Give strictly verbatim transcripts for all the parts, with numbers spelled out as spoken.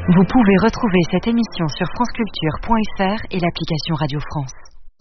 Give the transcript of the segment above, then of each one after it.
Vous pouvez retrouver cette émission sur franceculture point f r et l'application Radio France.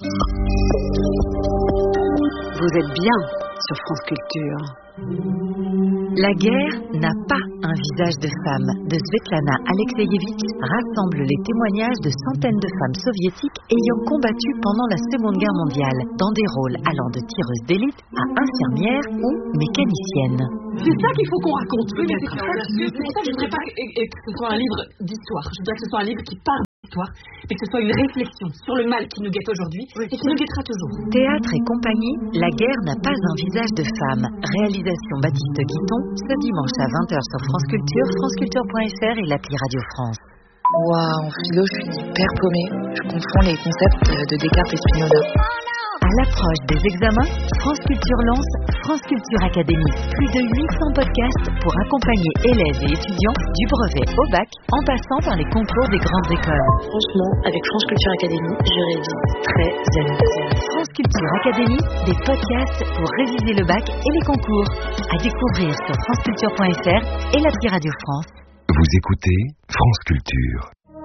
Vous êtes bien sur France Culture. La guerre n'a pas un visage de femme de Svetlana Alexeyevich rassemble les témoignages de centaines de femmes soviétiques ayant combattu pendant la Seconde Guerre mondiale dans des rôles allant de tireuses d'élite à infirmières ou mécaniciennes. C'est ça qu'il faut qu'on raconte. Oui, c'est pour ça que je ne voudrais pas que ce soit un livre d'histoire. Je voudrais que ce soit un livre qui parle d'histoire, mais que ce soit une réflexion sur le mal qui nous guette aujourd'hui et qui nous guettera toujours. Théâtre et compagnie, La guerre n'a pas un visage de femme. Réalisation Baptiste Guiton, ce dimanche à vingt heures sur France Culture, franceculture point f r et l'appli Radio France. Waouh, en philo, je suis hyper paumée. Je confonds les concepts de Descartes et Spinoza. À l'approche des examens, France Culture lance France Culture Academy. Plus de huit cents podcasts pour accompagner élèves et étudiants du brevet au bac en passant par les concours des grandes écoles. Franchement, avec France Culture Academy, je révise très à l'enthousiasme. France Culture Academy, des podcasts pour réviser le bac et les concours. À découvrir sur franceculture point f r et l'appli Radio France. Vous écoutez France Culture.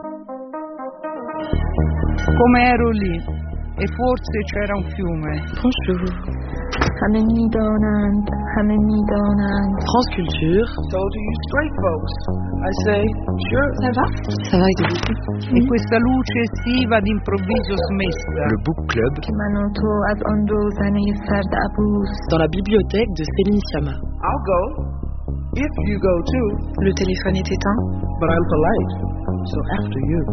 Come ero lì e forse c'era un fiume. Bonjour. France Culture. So do you straight folks? I say, sure. Ça va? Ça va et vous? E questa luce estiva d'improvviso smessa. Le Book Club. Dans la bibliothèque de Céline Sciamma. I'll go. If you go too. Le téléphone est éteint. But I'm polite. So after you.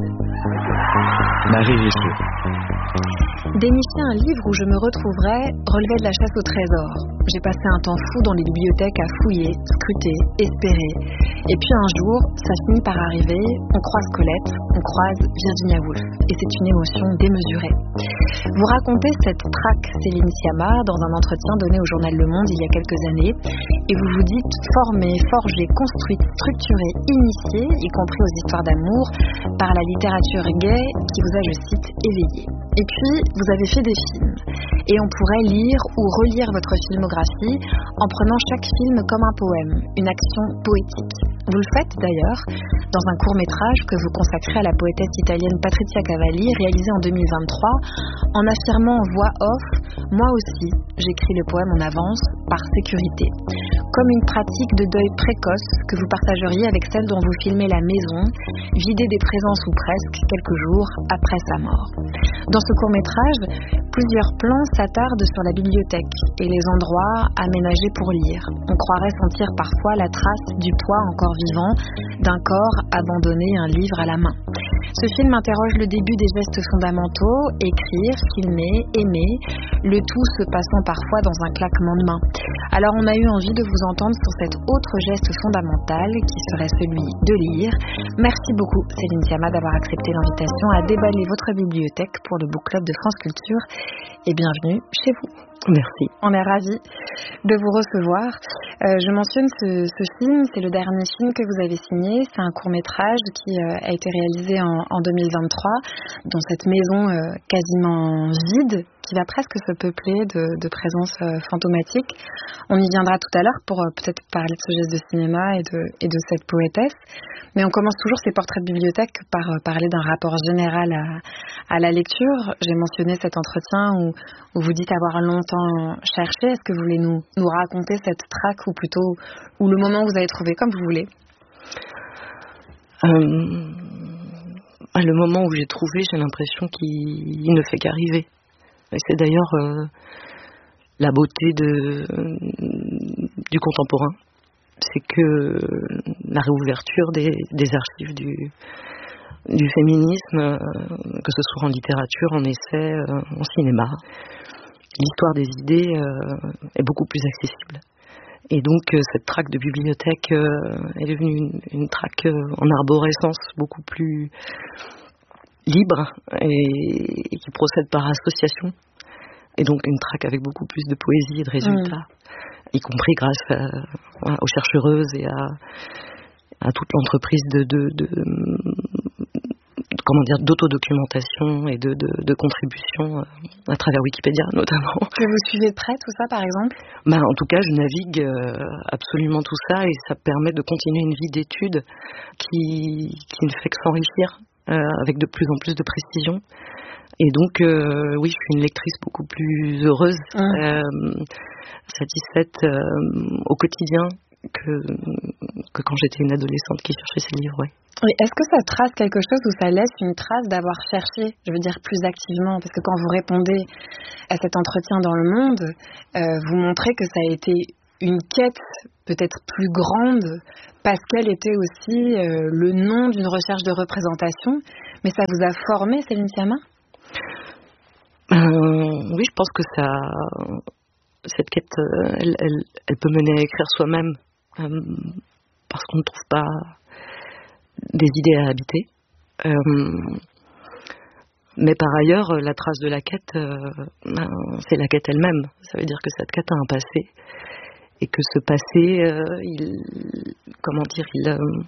Marie Richer. Dénicher un livre où je me retrouverais relevait de la chasse au trésor. J'ai passé un temps fou dans les bibliothèques à fouiller, scruter, espérer. Et puis un jour, ça finit par arriver, on croise Colette, on croise Virginia Woolf. Et c'est une émotion démesurée. Vous racontez cette traque Céline Sciamma dans un entretien donné au journal Le Monde il y a quelques années. Et vous vous dites formée, forgée, construite, structurée, initiée, y compris aux histoires d'amour, par la littérature gay qui vous a, je cite, éveillée. Et puis, vous avez fait des films. Et on pourrait lire ou relire votre filmographie en prenant chaque film comme un poème, une action poétique. Vous le faites d'ailleurs dans un court-métrage que vous consacrez à la poétesse italienne Patrizia Cavalli, réalisé en deux mille vingt-trois, en affirmant en voix off « Moi aussi, j'écris le poème en avance, par sécurité ». Comme une pratique de deuil précoce que vous partageriez avec celle dont vous filmez la maison, vidée des présences ou presque, quelques jours après sa mort. Dans ce court-métrage, plusieurs plans s'attardent sur la bibliothèque et les endroits aménagés pour lire. On croirait sentir parfois la trace du poids encore vivant d'un corps abandonné, un livre à la main. Ce film interroge le début des gestes fondamentaux, écrire, filmer, aimer, le tout se passant parfois dans un claquement de main. Alors on a eu envie de vous entendre sur cet autre geste fondamental qui serait celui de lire. Merci beaucoup Céline Sciamma d'avoir accepté l'invitation à déballer votre bibliothèque pour le Book Club de France Culture et bienvenue chez vous. Merci. On est ravis de vous recevoir. Euh, je mentionne ce, ce film, c'est le dernier film que vous avez signé. C'est un court-métrage qui euh, a été réalisé en, en deux mille vingt-trois dans cette maison euh, quasiment vide qui va presque se peupler de, de présences euh, fantomatiques. On y viendra tout à l'heure pour euh, peut-être parler de ce geste de cinéma et de, et de cette poétesse. Mais on commence toujours ces portraits de bibliothèque par euh, parler d'un rapport général à, à la lecture. J'ai mentionné cet entretien où, où vous dites avoir longtemps cherché. Est-ce que vous voulez nous, nous raconter cette traque ou plutôt ou le moment où vous avez trouvé, comme vous voulez? euh, Le moment où j'ai trouvé, j'ai l'impression qu'il ne fait qu'arriver. Et c'est d'ailleurs euh, la beauté de, du contemporain. C'est que la réouverture des, des archives du, du féminisme, euh, que ce soit en littérature, en essai, euh, en cinéma, l'histoire des idées euh, est beaucoup plus accessible. Et donc euh, cette traque de bibliothèque euh, est devenue une, une traque euh, en arborescence beaucoup plus libre et, et qui procède par association. Et donc une traque avec beaucoup plus de poésie et de résultats, mmh. y compris grâce à, à, aux chercheuses et à, à toute l'entreprise de, de, de, de comment dire, d'autodocumentation et de, de, de contribution à travers Wikipédia notamment. Que vous suivez de près tout ça par exemple? Bah, en tout cas, je navigue euh, absolument tout ça et ça permet de continuer une vie d'études qui, qui ne fait que s'enrichir euh, avec de plus en plus de précision. Et donc, euh, oui, je suis une lectrice beaucoup plus heureuse, mmh. euh, satisfaite euh, au quotidien que, que quand j'étais une adolescente qui cherchait ses livres, ouais. Oui, est-ce que ça trace quelque chose ou ça laisse une trace d'avoir cherché, je veux dire, plus activement? Parce que quand vous répondez à cet entretien dans Le Monde, euh, vous montrez que ça a été une quête peut-être plus grande parce qu'elle était aussi euh, le nom d'une recherche de représentation. Mais ça vous a formé, Céline Sciamma? euh, Oui, je pense que ça, cette quête, elle, elle, elle peut mener à écrire soi-même euh, parce qu'on ne trouve pas des idées à habiter. Euh, mais par ailleurs, la trace de la quête, euh, c'est la quête elle-même. Ça veut dire que cette quête a un passé. Et que ce passé, euh, il, comment dire, il, euh,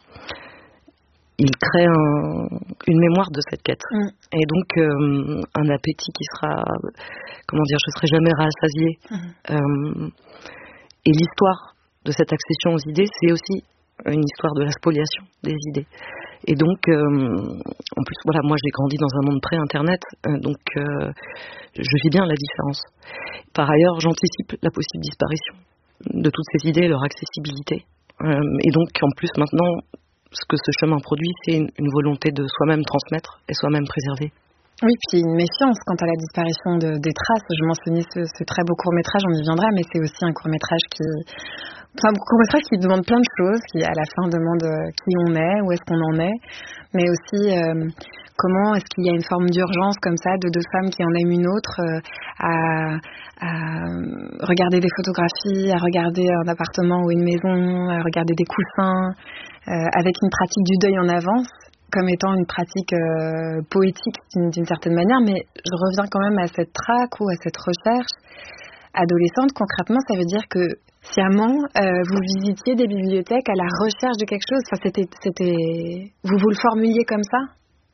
il crée un, une mémoire de cette quête. Mm. Et donc, euh, un appétit qui sera, comment dire, je ne serai jamais rassasiée. Mm. Euh, et l'histoire de cette accession aux idées, c'est aussi une histoire de la spoliation des idées. Et donc, euh, en plus, voilà, moi j'ai grandi dans un monde pré-internet, euh, donc euh, je vis bien la différence. Par ailleurs, j'anticipe la possible disparition de toutes ces idées et leur accessibilité. Euh, et donc, en plus, maintenant, ce que ce chemin produit, c'est une, une volonté de soi-même transmettre et soi-même préserver. Oui, puis une méfiance quant à la disparition de, des traces. Je mentionnais ce, ce très beau court-métrage, on y viendra, mais c'est aussi un court-métrage qui... Enfin, un court-métrage qui demande plein de choses, qui à la fin demande qui on est, où est-ce qu'on en est, mais aussi euh, comment est-ce qu'il y a une forme d'urgence comme ça de deux femmes qui en aiment une autre euh, à, à regarder des photographies, à regarder un appartement ou une maison, à regarder des coussins, euh, avec une pratique du deuil en avance, comme étant une pratique euh, poétique d'une, d'une certaine manière, mais je reviens quand même à cette traque ou à cette recherche adolescente. Concrètement, ça veut dire que sciemment, euh, vous visitiez des bibliothèques à la recherche de quelque chose. Enfin, c'était, c'était... Vous vous le formuliez comme ça?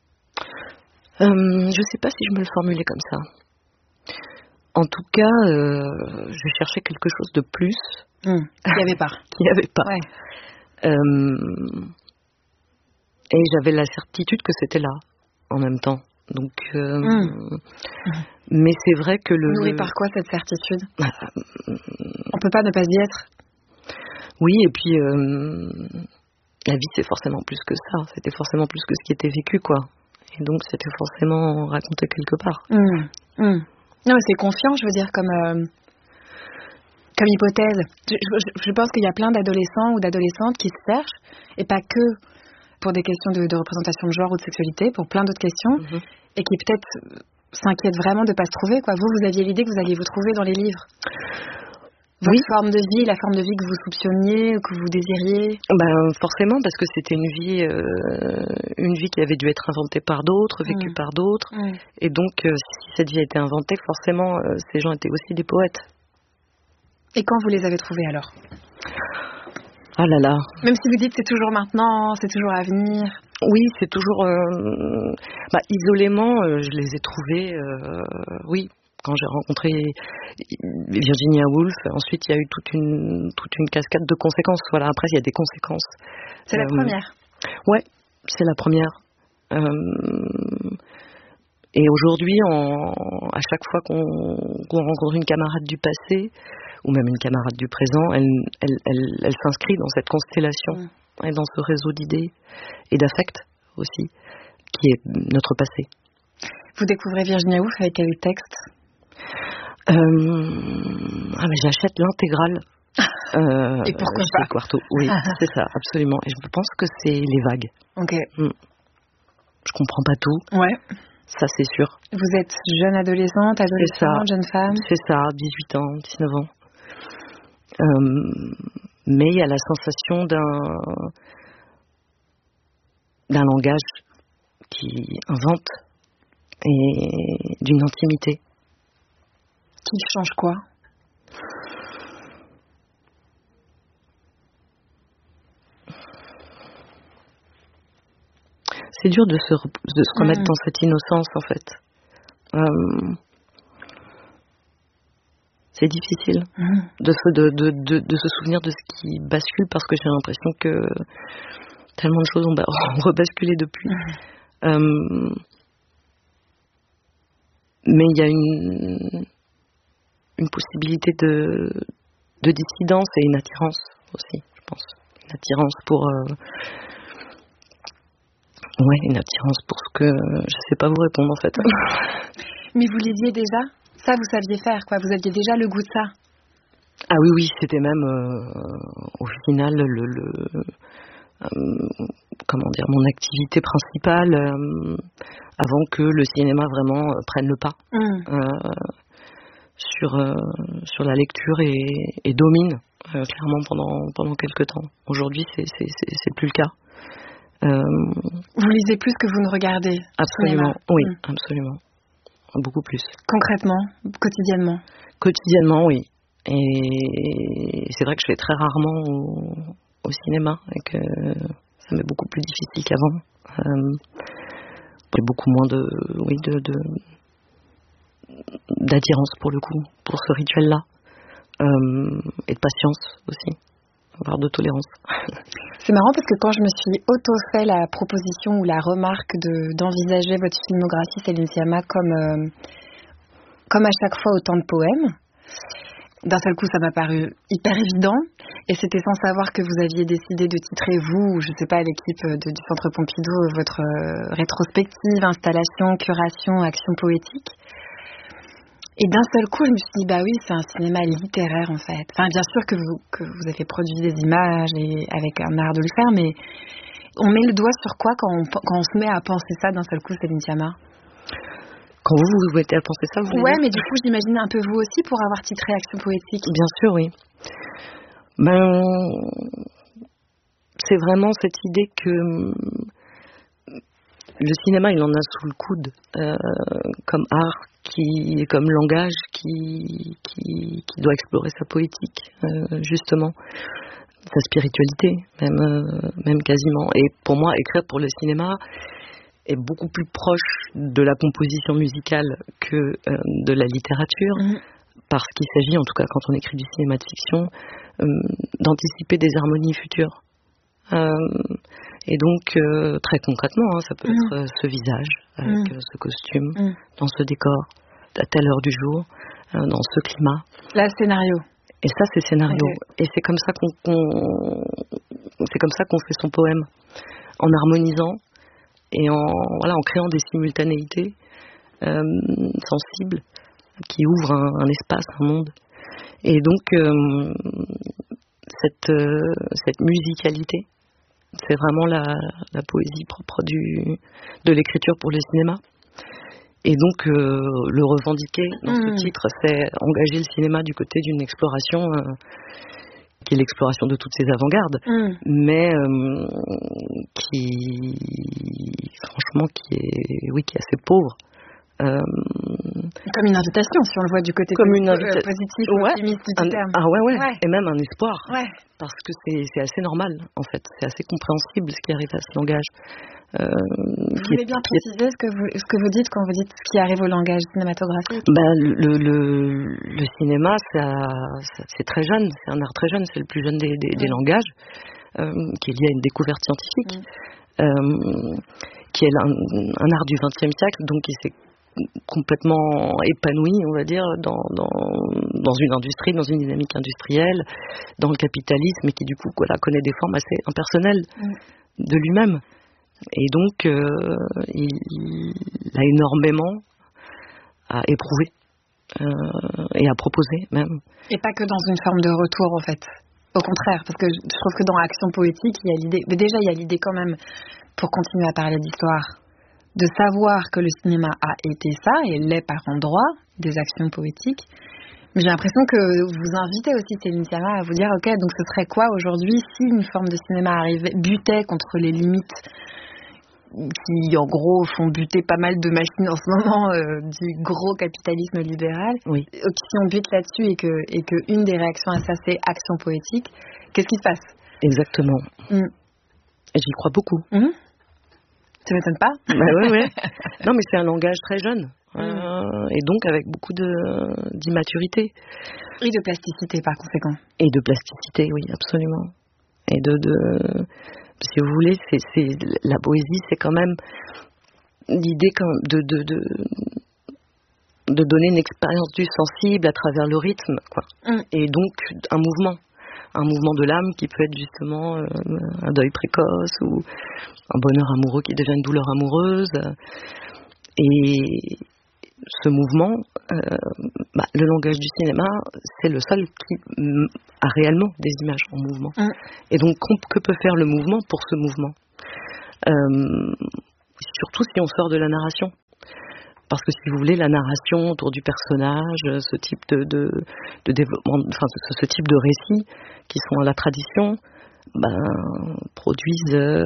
euh, Je ne sais pas si je me le formulais comme ça. En tout cas, euh, je cherchais quelque chose de plus. Mmh, qu'il n'y avait pas. qu'il n'y avait pas. Ouais. Euh, et j'avais la certitude que c'était là, en même temps. Donc, euh, mmh. Mais c'est vrai que le... Nourri par quoi cette certitude? On peut pas ne pas y être. Oui, et puis euh, la vie c'est forcément plus que ça. C'était forcément plus que ce qui était vécu, quoi. Et donc c'était forcément raconté quelque part. Mmh. Mmh. Non, mais c'est confiant, je veux dire, comme euh, comme hypothèse. Je, je, je pense qu'il y a plein d'adolescents ou d'adolescentes qui se cherchent, et pas que pour des questions de, de représentation de genre ou de sexualité, pour plein d'autres questions, mmh. et qui peut-être s'inquiètent vraiment de ne pas se trouver, quoi. Vous, vous aviez l'idée que vous alliez vous trouver dans les livres. Votre oui. forme de vie, la forme de vie que vous soupçonniez, que vous désiriez? Ben, forcément, parce que c'était une vie, euh, une vie qui avait dû être inventée par d'autres, vécue mmh. par d'autres. Mmh. Et donc, euh, si cette vie a été inventée, forcément, euh, ces gens étaient aussi des poètes. Et quand vous les avez trouvés, alors? Ah là là. Même si vous dites c'est toujours maintenant, c'est toujours à venir. Oui, c'est toujours... Euh, bah, isolément, euh, je les ai trouvés, euh, oui, quand j'ai rencontré Virginia Woolf. Ensuite, il y a eu toute une, toute une cascade de conséquences. Voilà, après, il y a des conséquences. C'est euh, la première? Ouais, c'est la première. Euh, et aujourd'hui, en, à chaque fois qu'on, qu'on rencontre une camarade du passé, ou même une camarade du présent, elle, elle, elle, elle s'inscrit dans cette constellation. Mmh. Et dans ce réseau d'idées et d'affects aussi, qui est notre passé. Vous découvrez Virginia Woolf avec quel texte? euh, ah mais j'achète l'intégrale. Euh, et pourquoi pas? Quarto. Oui, c'est ça, absolument. Et je pense que c'est Les Vagues. Ok. Mm. Je comprends pas tout. Ouais. Ça, c'est sûr. Vous êtes jeune adolescente, adolescente, jeune femme? C'est ça, dix-huit ans, dix-neuf ans. Euh, mais il y a la sensation d'un, d'un langage qui invente et d'une intimité. Qui change quoi? c'est dur de se, de se remettre mmh. dans cette innocence, en fait. Euh, c'est difficile mmh. de, se, de, de, de, de se souvenir de ce qui bascule, parce que j'ai l'impression que tellement de choses ont, ont rebasculé depuis. Mmh. Euh, mais il y a une, une possibilité de, de dissidence et une attirance aussi, je pense. Une attirance pour... Euh, ouais, une attirance pour ce que... Je sais pas vous répondre, en fait. Mais vous lisiez déjà ? Ça, vous saviez faire, quoi. Vous aviez déjà le goût de ça ? Ah oui, oui, c'était même, euh, au final, le... le euh, comment dire, mon activité principale euh, avant que le cinéma vraiment euh, prenne le pas mmh. euh, sur, euh, sur la lecture et, et domine euh, clairement pendant, pendant quelques temps. Aujourd'hui, c'est, c'est, c'est, c'est plus le cas. Euh, vous lisez plus que vous ne regardez? Absolument, cinéma. oui, mmh. absolument. Beaucoup plus. Concrètement, quotidiennement? Quotidiennement, oui. Et c'est vrai que je vais très rarement au, au cinéma et que ça m'est beaucoup plus difficile qu'avant. Euh, j'ai beaucoup moins de, oui, de, de, d'attirance pour le coup, pour ce rituel-là. Euh, et de patience aussi, voire de tolérance. C'est marrant parce que quand je me suis auto-fait la proposition ou la remarque de, d'envisager votre filmographie Céline Sciamma comme, euh, comme à chaque fois autant de poèmes, d'un seul coup ça m'a paru hyper évident, et c'était sans savoir que vous aviez décidé de titrer, vous, ou je sais pas, l'équipe de, du Centre Pompidou, votre euh, rétrospective, installation, curation, action poétique. Et d'un seul coup, je me suis dit, bah oui, c'est un cinéma littéraire, en fait. Enfin, bien sûr que vous, que vous avez produit des images et avec un art de le faire, mais on met le doigt sur quoi quand on, quand on se met à penser ça d'un seul coup, Céline Sciamma? Quand vous vous mettez à penser ça, vous Ouais, dire? Mais du coup, j'imagine un peu vous aussi pour avoir titré Action poétique. Bien sûr, oui. Ben, c'est vraiment cette idée que le cinéma, il en a sous le coude, euh, comme art, qui, comme langage, qui, qui, qui doit explorer sa poétique, euh, justement, sa spiritualité, même, euh, même quasiment. Et pour moi, écrire pour le cinéma est beaucoup plus proche de la composition musicale que euh, de la littérature, mmh. parce qu'il s'agit, en tout cas quand on écrit du cinéma de fiction, euh, d'anticiper des harmonies futures. Euh, et donc, euh, très concrètement, hein, ça peut mmh. être euh, ce visage, avec mmh. euh, ce costume, mmh. dans ce décor, à telle heure du jour, euh, dans ce climat. Là, scénario. Et ça, c'est scénario. Okay. Et c'est comme ça qu'on, qu'on, c'est comme ça qu'on fait son poème, en harmonisant et en, voilà, en créant des simultanéités euh, sensibles qui ouvrent un, un espace, un monde. Et donc, euh, cette, euh, cette musicalité, c'est vraiment la, la poésie propre du, de l'écriture pour le cinéma. Et donc, euh, le revendiquer dans mmh. ce titre, c'est engager le cinéma du côté d'une exploration euh, qui est l'exploration de toutes ces avant-gardes, mmh. mais euh, qui, franchement, qui est, oui, qui est assez pauvre. Euh, comme une invitation, si on le voit du côté comme positif, une invita- positif ouais, optimiste du un, terme. Ah ouais, ouais, ouais, et même un espoir, ouais. parce que c'est, c'est assez normal, en fait, c'est assez compréhensible ce qui arrive à ce langage. Euh, vous voulez bien préciser est... ce, que vous, ce que vous dites quand vous dites ce qui arrive au langage cinématographique? Ben, le, le, le cinéma, ça, ça, c'est très jeune, c'est un art très jeune, c'est le plus jeune des, des, des mmh. langages, euh, qui est lié à une découverte scientifique, mmh. euh, qui est un, un art du vingtième siècle, donc qui s'est complètement épanoui, on va dire, dans, dans, dans une industrie, dans une dynamique industrielle, dans le capitalisme, et qui du coup voilà, connaît des formes assez impersonnelles mmh. de lui-même. Et donc, euh, il, il a énormément à éprouver euh, et à proposer même. Et pas que dans une forme de retour, en fait. Au contraire, parce que je trouve que dans Action poétique, il y a l'idée, mais déjà il y a l'idée quand même, pour continuer à parler d'histoire, de savoir que le cinéma a été ça, et l'est par endroits, des actions poétiques. Mais j'ai l'impression que vous invitez aussi Céline Sciamma à vous dire, ok, donc ce serait quoi aujourd'hui si une forme de cinéma arrivait, butait contre les limites qui, en gros, font buter pas mal de machines en ce moment euh, du gros capitalisme libéral, oui. euh, si on bute là-dessus et que, et que une des réactions à ça, c'est action poétique, qu'est-ce qui se passe? Exactement. Mm. Et j'y crois beaucoup. Mm. Ça m'étonne pas. Bah ouais, ouais. Non, mais c'est un langage très jeune. Mm. Euh, et donc avec beaucoup de, d'immaturité. Et de plasticité, par conséquent. Et de plasticité, oui, absolument. Et de... de si vous voulez, c'est, c'est, la poésie, c'est quand même l'idée de, de, de, de donner une expérience du sensible à travers le rythme, quoi. Mm. Et donc, un mouvement. Un mouvement de l'âme qui peut être justement euh, un deuil précoce ou un bonheur amoureux qui devient une douleur amoureuse. Et ce mouvement, euh, bah, le langage du cinéma, c'est le seul qui a réellement des images en mouvement. Mm. Et donc, que peut faire le mouvement pour ce mouvement ? euh, Surtout si on sort de la narration. Parce que si vous voulez, la narration autour du personnage, ce type de, de, de développement, enfin ce, ce type de récits qui sont à la tradition, ben, produisent, euh,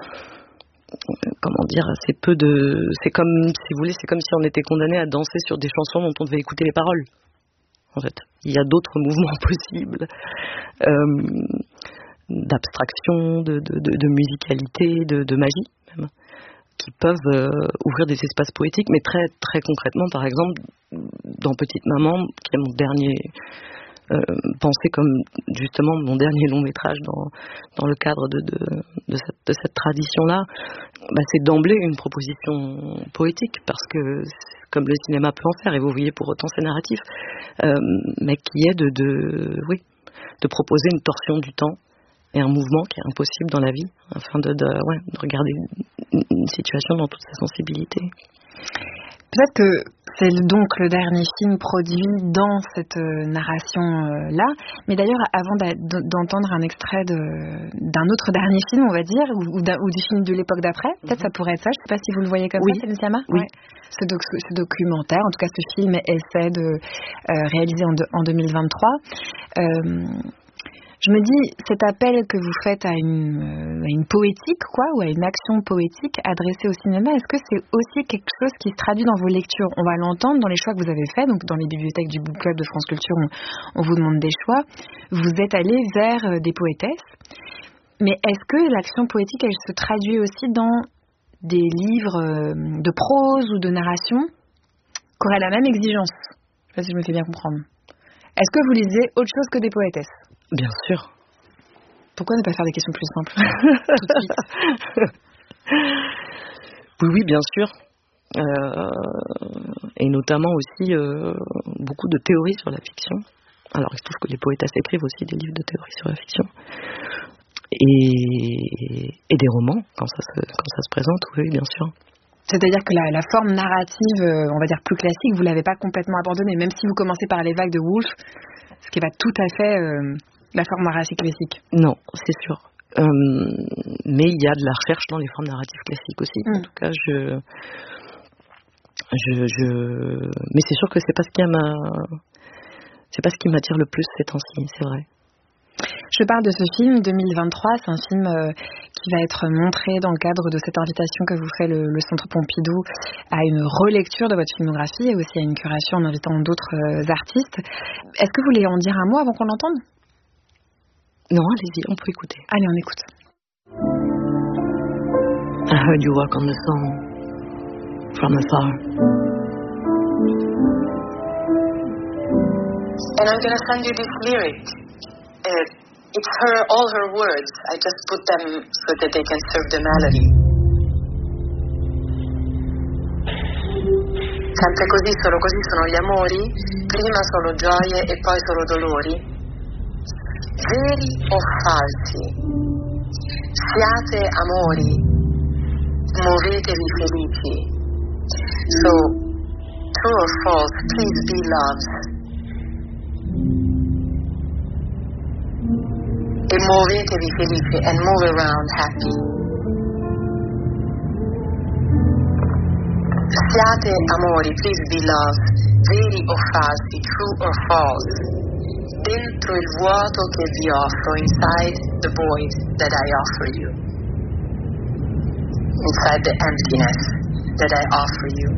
comment dire, assez peu de, c'est comme, si vous voulez, c'est comme si on était condamné à danser sur des chansons dont on devait écouter les paroles. En fait, il y a d'autres mouvements possibles, euh, d'abstraction, de, de, de, de musicalité, de, de magie même, qui peuvent euh, ouvrir des espaces poétiques, mais très très concrètement, par exemple, dans Petite Maman, qui est mon dernier euh, pensé comme justement mon dernier long métrage dans dans le cadre de de, de cette de cette tradition-là, bah, c'est d'emblée une proposition poétique, parce que comme le cinéma peut en faire, et vous voyez pour autant c'est narratif, euh, mais qui est de de oui de proposer une torsion du temps et un mouvement qui est impossible dans la vie, afin de, de, ouais, de regarder une, une situation dans toute sa sensibilité. Peut-être que c'est donc le dernier film produit dans cette euh, narration-là, mais d'ailleurs, avant d'entendre un extrait de, d'un autre dernier film, on va dire, ou, ou, ou du film de l'époque d'après, peut-être mm-hmm. ça pourrait être ça, je ne sais pas si vous le voyez comme oui. ça, Céline Sciamma. Oui. Ouais. Ce, doc, ce documentaire, en tout cas ce film essai de euh, réalisé en, de, en deux mille vingt-trois. Euh, Je me dis, cet appel que vous faites à une, euh, à une poétique, quoi, ou à une action poétique adressée au cinéma, est-ce que c'est aussi quelque chose qui se traduit dans vos lectures ? On va l'entendre dans les choix que vous avez faits, donc dans les bibliothèques du Book Club de France Culture, on, on vous demande des choix. Vous êtes allé vers euh, des poétesses, mais est-ce que l'action poétique, elle se traduit aussi dans des livres euh, de prose ou de narration qui auraient la même exigence ? Je ne sais pas si je me fais bien comprendre. Est-ce que vous lisez autre chose que des poétesses ? Bien sûr. Pourquoi ne pas faire des questions plus simples tout de suite ? Oui, oui, bien sûr. Euh, et notamment aussi euh, beaucoup de théories sur la fiction. Alors, il se trouve que les poétesses écrivent aussi des livres de théories sur la fiction. Et, et des romans, quand ça, se, quand ça se présente, oui, bien sûr. C'est-à-dire que la, la forme narrative, euh, on va dire plus classique, vous ne l'avez pas complètement abandonnée, même si vous commencez par les vagues de Woolf, ce qui n'est pas tout à fait euh, la forme narrative classique. Non, c'est sûr. Euh, mais il y a de la recherche dans les formes narratives classiques aussi. Mm. En tout cas, je, je, je... mais c'est sûr que c'est pas ce qui m'a, c'est pas ce qui m'attire le plus ces temps-ci, c'est vrai. Je parle de ce film deux mille vingt-trois, c'est un film euh, qui va être montré dans le cadre de cette invitation que vous fait le, le Centre Pompidou à une relecture de votre filmographie et aussi à une curation en invitant d'autres euh, artistes. Est-ce que vous voulez en dire un mot avant qu'on l'entende ? Non, allez-y, on peut écouter. Allez, on écoute. I heard you work on the song from afar. And I'm gonna send you this lyric. Uh, it's her, all her words. I just put them so that they can serve the melody. Sempre così, solo così sono gli amori, prima solo gioie e poi solo dolori. Veri o falsi? Siate amori, muovetevi felici. So, true or false, please be loves. E muovetevi felici and move around happy. Siate amori, please be love, veri o falsi, true or false. Dentro il vuoto che vi offro, inside the void that I offer you. Inside the emptiness that I offer you.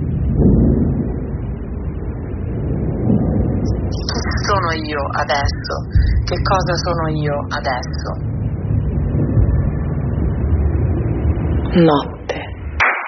Chi sono io adesso? Che cosa sono io adesso? Notte.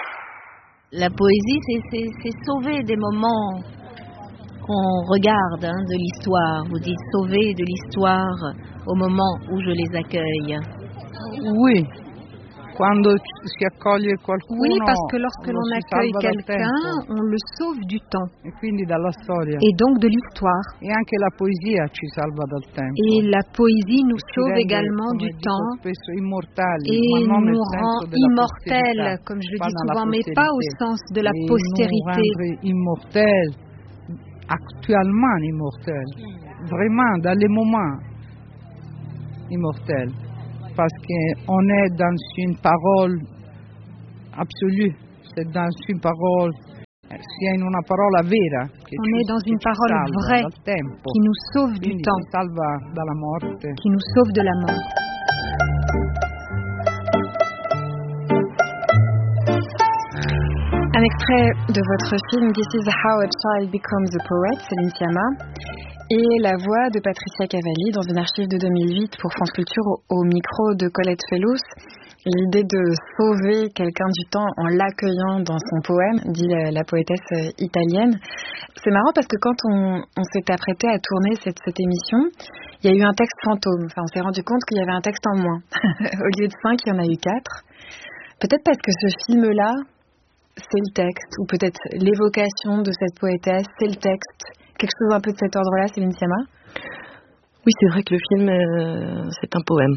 La poésie, c'est, c'est, c'est sauver des moments qu'on regarde hein, de l'histoire. Vous dites sauver de l'histoire au moment où je les accueille. Oui. Quando si accoglie qualcuno, oui, parce que lorsque l'on si accueille quelqu'un, on le sauve du temps. E quindi dalla storia. Et donc de l'histoire. E anche la poesia ci salva dal tempo. Et la poésie nous ci sauve rende, également du temps. Spesso immortali, et ma non nous nel senso rend della immortels, comme je le dis souvent, mais pas au sens de la et postérité. Nous immortels, actuellement immortels, vraiment dans les moments immortels. Parce qu'on est dans une parole absolue, c'est dans une parole, c'est une parole vera. On est dans une parole vraie qui nous sauve du Quindi temps, salva dalla morte. qui nous sauve de la mort. Un extrait de votre film This is how a child becomes a poet, Céline Sciamma, et la voix de Patricia Cavalli dans une archive de deux mille huit pour France Culture au, au micro de Colette Fellous. L'idée de sauver quelqu'un du temps en l'accueillant dans son poème, dit la, la poétesse italienne. C'est marrant parce que quand on, on s'est apprêté à tourner cette, cette émission, il y a eu un texte fantôme. Enfin, on s'est rendu compte qu'il y avait un texte en moins. Au lieu de cinq, il y en a eu quatre. Peut-être parce que ce film-là, c'est le texte, ou peut-être l'évocation de cette poétesse, c'est le texte. Quelque chose un peu de cet ordre-là, Céline Sciamma ? Oui, c'est vrai que le film, euh, c'est un poème.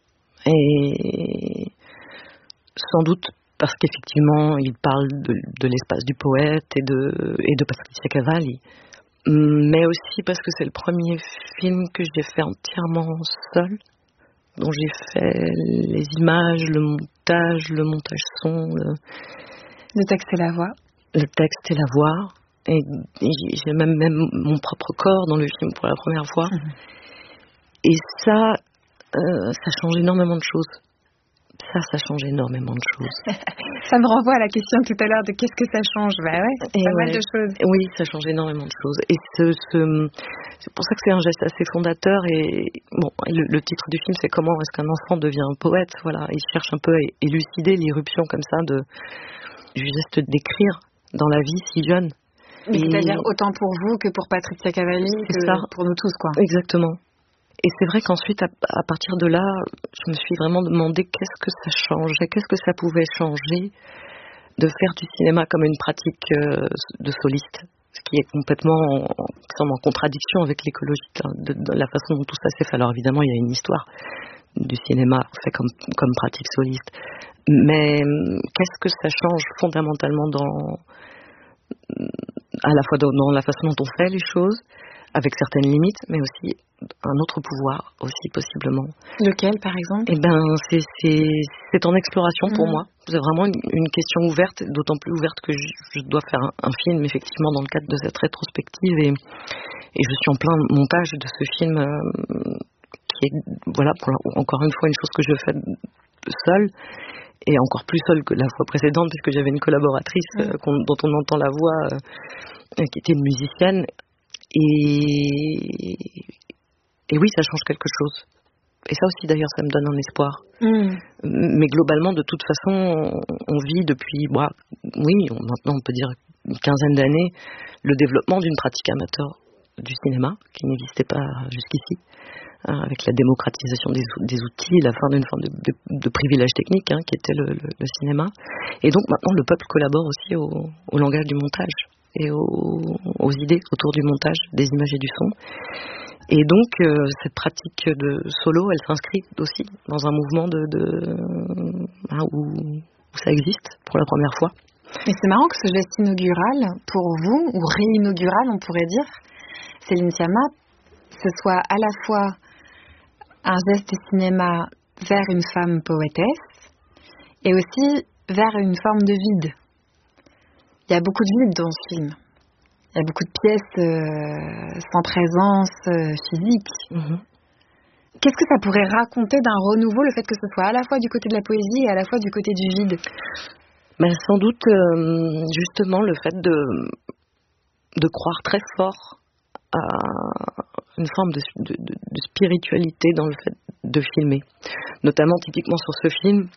Et sans doute parce qu'effectivement, il parle de, de l'espace du poète et de, et de Patricia Cavalli. Mais aussi parce que c'est le premier film que j'ai fait entièrement seul, dont j'ai fait les images, le montage, le montage son. Le, le texte et la voix. Le texte et la voix. Et, et j'ai même, même mon propre corps dans le film pour la première fois. Mmh. Et ça, euh, ça change énormément de choses. Ça, ça change énormément de choses. Ça me renvoie à la question tout à l'heure de qu'est-ce que ça change. Bah ouais, c'est et pas ouais. mal de choses. Oui, ça change énormément de choses. Et ce, ce, c'est pour ça que c'est un geste assez fondateur. Et bon, le, le titre du film, c'est comment est-ce qu'un enfant devient un poète. Voilà, il cherche un peu à élucider l'irruption comme ça de, du geste d'écrire dans la vie si jeune. Mais et c'est-à-dire autant pour vous que pour Patricia Cavalli, que ça. Pour nous tous, quoi. Exactement. Et c'est vrai qu'ensuite, à, à partir de là, je me suis vraiment demandé qu'est-ce que ça changeait, qu'est-ce que ça pouvait changer de faire du cinéma comme une pratique euh, de soliste, ce qui est complètement en, qui semble en contradiction avec l'écologie, hein, de, de la façon dont tout ça s'est fait. Alors évidemment, il y a une histoire du cinéma fait comme, comme pratique soliste. Mais qu'est-ce que ça change fondamentalement dans... à la fois dans, dans la façon dont on fait les choses, avec certaines limites, mais aussi un autre pouvoir, aussi possiblement. Lequel, par exemple ? Eh ben, c'est, c'est, c'est en exploration pour mmh. moi. C'est vraiment une, une question ouverte, d'autant plus ouverte que je, je dois faire un, un film, effectivement, dans le cadre de cette rétrospective, et, et je suis en plein montage de ce film, euh, qui est, voilà, pour, encore une fois, une chose que je fais seule, et encore plus seule que la fois précédente, puisque j'avais une collaboratrice mmh. euh, dont on entend la voix, euh, qui était une musicienne. Et, et oui, ça change quelque chose. Et ça aussi, d'ailleurs, ça me donne un espoir. Mmh. Mais globalement, de toute façon, on, on vit depuis, bah, oui, on, maintenant on peut dire une quinzaine d'années, le développement d'une pratique amateur du cinéma, qui n'existait pas jusqu'ici, hein, avec la démocratisation des, des outils, la fin d'une forme de, de, de privilège technique, hein, qui était le, le, le cinéma. Et donc maintenant, le peuple collabore aussi au, au langage du montage et aux, aux idées autour du montage des images et du son. Et donc, euh, cette pratique de solo, elle s'inscrit aussi dans un mouvement de, de, hein, où, où ça existe pour la première fois. Et c'est marrant que ce geste inaugural, pour vous, ou réinaugural, on pourrait dire, Céline Sciamma, ce soit à la fois un geste de cinéma vers une femme poétesse et aussi vers une forme de vide. Il y a beaucoup de vide dans ce film. Il y a beaucoup de pièces euh, sans présence euh, physique. Mmh. Qu'est-ce que ça pourrait raconter d'un renouveau, le fait que ce soit à la fois du côté de la poésie et à la fois du côté du vide ? Ben, sans doute, euh, justement, le fait de, de croire très fort à une forme de, de, de spiritualité dans le fait de filmer. Notamment, typiquement sur ce film,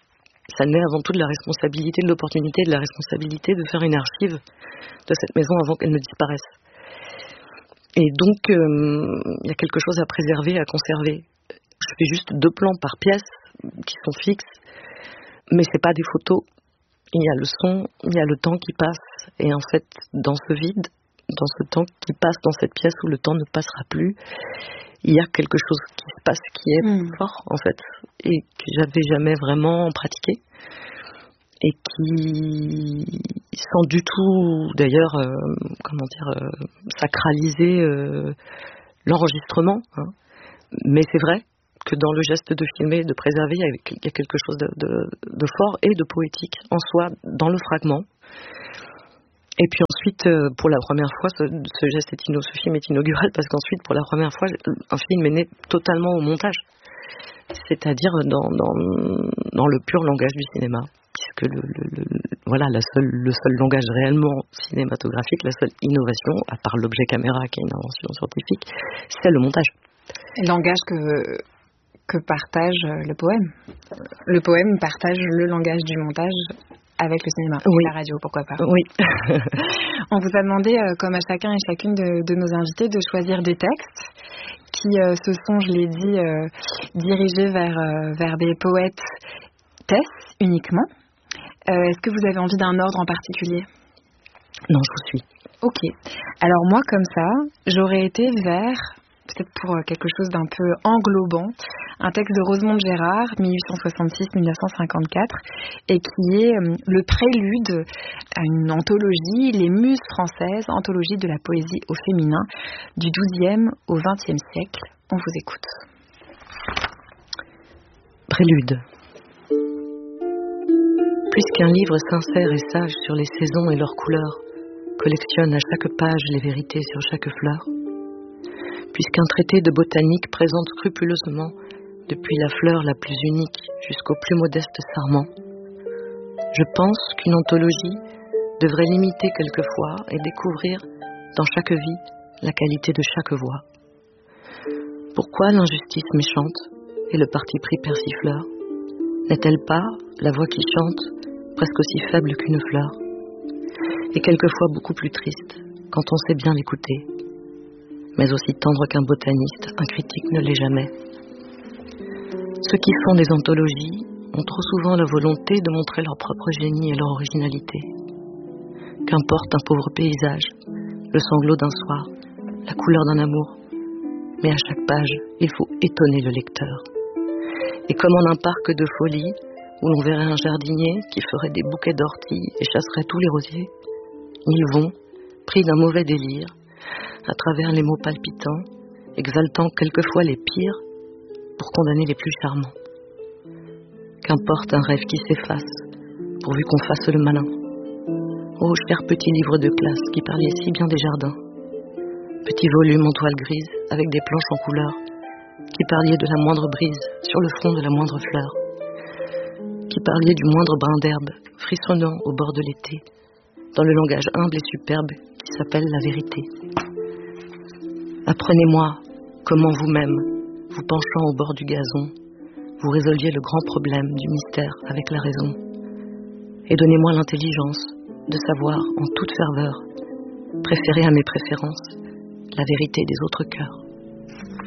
ça naît avant tout de la responsabilité, de l'opportunité, de la responsabilité de faire une archive de cette maison avant qu'elle ne disparaisse. Et donc, il euh, y a quelque chose à préserver, à conserver. Je fais juste deux plans par pièce qui sont fixes, mais c'est pas des photos. Il y a le son, il y a le temps qui passe, et en fait, dans ce vide, dans ce temps qui passe dans cette pièce où le temps ne passera plus, il y a quelque chose qui se passe qui est mmh. fort, en fait, et que j'avais jamais vraiment pratiqué, et qui, sans du tout, d'ailleurs, euh, comment dire, euh, sacraliser euh, l'enregistrement, hein. Mais c'est vrai que dans le geste de filmer, de préserver, il y a quelque chose de, de, de fort et de poétique en soi dans le fragment. Et puis ensuite, pour la première fois, ce, ce geste est ino, ce film est inaugural parce qu'ensuite, pour la première fois, un film est né totalement au montage, c'est-à-dire dans, dans, dans le pur langage du cinéma, puisque le, le, le, voilà, la seule, le seul langage réellement cinématographique, la seule innovation, à part l'objet caméra qui est une invention scientifique, c'est le montage. Et langage que, que partage le poème. Le poème partage le langage du montage avec le cinéma, oui. Et la radio, pourquoi pas. Oui. On vous a demandé, euh, comme à chacun et chacune de, de nos invités, de choisir des textes qui euh, se sont, je l'ai dit, euh, dirigés vers, euh, vers des poètes tesses uniquement. Euh, est-ce que vous avez envie d'un ordre en particulier ? Non, je vous suis. Ok. Alors moi, comme ça, j'aurais été vers... peut-être pour quelque chose d'un peu englobant, un texte de Rosemonde Gérard, dix-huit cent soixante-six à dix-neuf cent cinquante-quatre, et qui est le prélude à une anthologie, Les Muses françaises, anthologie de la poésie au féminin, du douzième au vingtième siècle. On vous écoute. Prélude. Puisqu'un livre sincère et sage sur les saisons et leurs couleurs collectionne à chaque page les vérités sur chaque fleur, puisqu'un traité de botanique présente scrupuleusement, depuis la fleur la plus unique jusqu'au plus modeste sarment, je pense qu'une anthologie devrait l'imiter quelquefois et découvrir dans chaque vie la qualité de chaque voix. Pourquoi l'injustice méchante et le parti pris persifleur n'est-elle pas la voix qui chante, presque aussi faible qu'une fleur, et quelquefois beaucoup plus triste quand on sait bien l'écouter, mais aussi tendre qu'un botaniste, un critique ne l'est jamais. Ceux qui font des anthologies ont trop souvent la volonté de montrer leur propre génie et leur originalité. Qu'importe un pauvre paysage, le sanglot d'un soir, la couleur d'un amour, mais à chaque page, il faut étonner le lecteur. Et comme en un parc de folie, où l'on verrait un jardinier qui ferait des bouquets d'orties et chasserait tous les rosiers, ils vont, pris d'un mauvais délire, à travers les mots palpitants, exaltant quelquefois les pires pour condamner les plus charmants. Qu'importe un rêve qui s'efface, pourvu qu'on fasse le malin. Ô cher petit livre de classe qui parliez si bien des jardins, petit volume en toile grise avec des planches en couleur, qui parliez de la moindre brise sur le front de la moindre fleur, qui parliez du moindre brin d'herbe frissonnant au bord de l'été, dans le langage humble et superbe qui s'appelle la vérité. Apprenez-moi comment vous-même, vous penchant au bord du gazon, vous résolviez le grand problème du mystère avec la raison. Et donnez-moi l'intelligence de savoir en toute ferveur, préférer à mes préférences, la vérité des autres cœurs.